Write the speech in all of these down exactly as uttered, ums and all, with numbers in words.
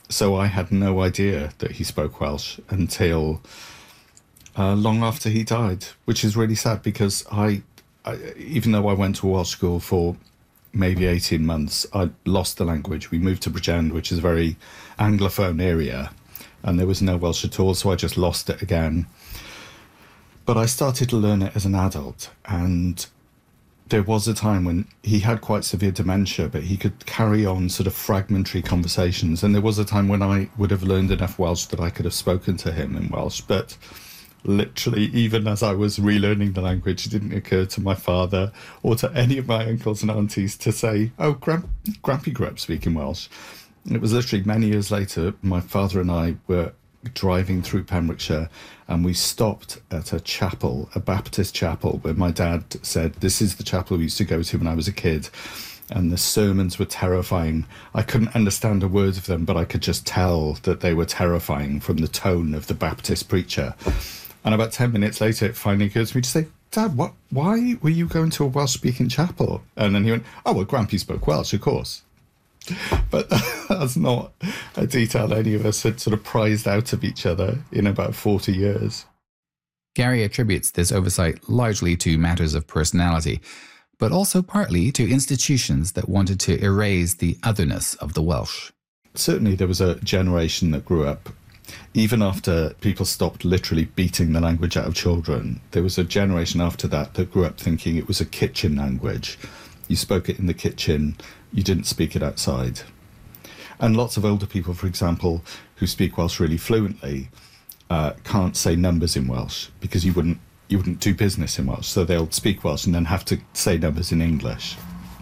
So I had no idea that he spoke Welsh until uh, long after he died, which is really sad because I, I, even though I went to a Welsh school for maybe eighteen months, I lost the language. We moved to Bridgend, which is a very Anglophone area, and there was no Welsh at all, so I just lost it again. But I started to learn it as an adult, and there was a time when he had quite severe dementia, but he could carry on sort of fragmentary conversations. And there was a time when I would have learned enough Welsh that I could have spoken to him in Welsh. But literally, even as I was relearning the language, it didn't occur to my father or to any of my uncles and aunties to say, oh, Grand- Grampy grew up speaking Welsh. And it was literally many years later, my father and I were driving through Pembrokeshire, and we stopped at a chapel, a Baptist chapel, where my dad said, this is the chapel we used to go to when I was a kid. And the sermons were terrifying. I couldn't understand a word of them, but I could just tell that they were terrifying from the tone of the Baptist preacher. And about ten minutes later, it finally occurred to me to say, Dad, what, why were you going to a Welsh-speaking chapel? And then he went, oh, well, Grampy spoke Welsh, of course. But that's not a detail any of us had sort of prized out of each other in about forty years. Gary attributes this oversight largely to matters of personality, but also partly to institutions that wanted to erase the otherness of the Welsh. Certainly there was a generation that grew up, even after people stopped literally beating the language out of children, there was a generation after that that grew up thinking it was a kitchen language. You spoke it in the kitchen, you didn't speak it outside. And lots of older people, for example, who speak Welsh really fluently, uh, can't say numbers in Welsh because you wouldn't you wouldn't do business in Welsh. So they'll speak Welsh and then have to say numbers in English.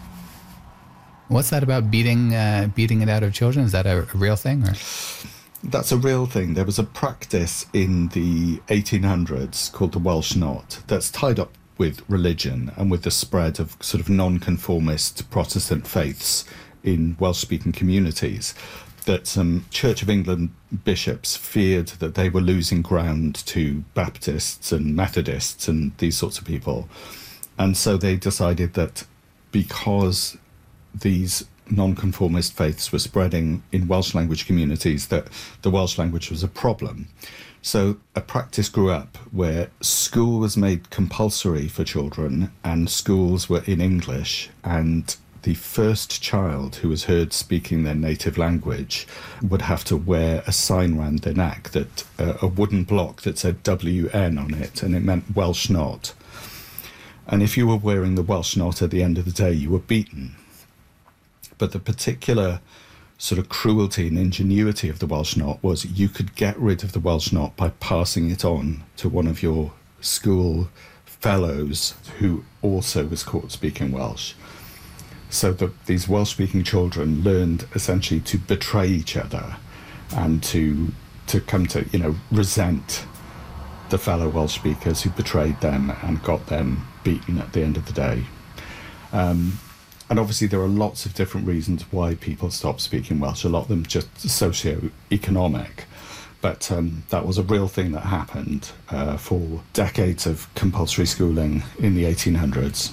What's that about beating uh, beating it out of children? Is that a, a real thing? Or? That's a real thing. There was a practice in the eighteen hundreds called the Welsh Knot that's tied up with religion and with the spread of sort of non-conformist Protestant faiths in Welsh-speaking communities, that some Church of England bishops feared that they were losing ground to Baptists and Methodists and these sorts of people. And so they decided that because these non-conformist faiths were spreading in Welsh language communities, that the Welsh language was a problem. So a practice grew up where school was made compulsory for children and schools were in English, and the first child who was heard speaking their native language would have to wear a sign round their neck, that uh, a wooden block that said W N on it, and it meant Welsh Not. And if you were wearing the Welsh Not at the end of the day, you were beaten. But the particular sort of cruelty and ingenuity of the Welsh Knot was you could get rid of the Welsh Knot by passing it on to one of your school fellows who also was caught speaking Welsh. So the, these Welsh-speaking children learned essentially to betray each other and to to come to, you know, resent the fellow Welsh speakers who betrayed them and got them beaten at the end of the day. Um, And obviously there are lots of different reasons why people stop speaking Welsh, a lot of them just socio-economic. But um, that was a real thing that happened uh, for decades of compulsory schooling in the eighteen hundreds.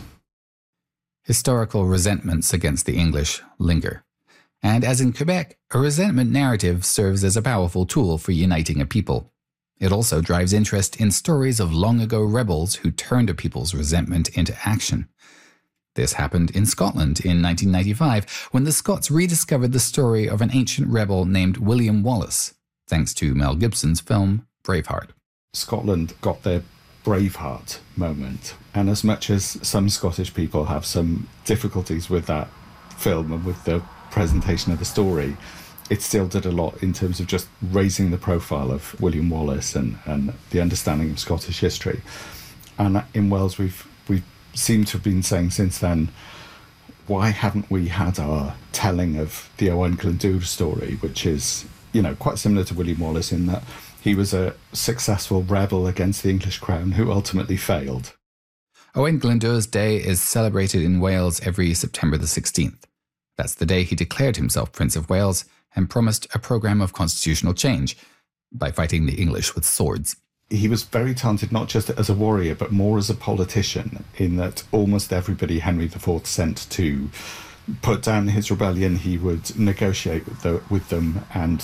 Historical resentments against the English linger. And as in Quebec, a resentment narrative serves as a powerful tool for uniting a people. It also drives interest in stories of long-ago rebels who turned a people's resentment into action. This happened in Scotland in nineteen ninety-five, when the Scots rediscovered the story of an ancient rebel named William Wallace, thanks to Mel Gibson's film Braveheart. Scotland got their Braveheart moment, and as much as some Scottish people have some difficulties with that film and with the presentation of the story, it still did a lot in terms of just raising the profile of William Wallace and, and the understanding of Scottish history. And in Wales, we've we've seem to have been saying since then, why haven't we had our telling of the Owain Glyndŵr story, which is, you know, quite similar to William Wallace in that he was a successful rebel against the English crown who ultimately failed. Owain Glyndŵr's Day is celebrated in Wales every September the sixteenth. That's the day he declared himself Prince of Wales and promised a programme of constitutional change by fighting the English with swords. He was very talented, not just as a warrior, but more as a politician, in that almost everybody Henry the Fourth sent to put down his rebellion, he would negotiate with, the, with them and